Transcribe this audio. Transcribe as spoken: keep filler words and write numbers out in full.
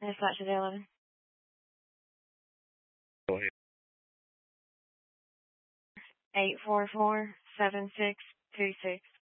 Dispatch to the eleven. Go ahead. eight four four, seven six two six.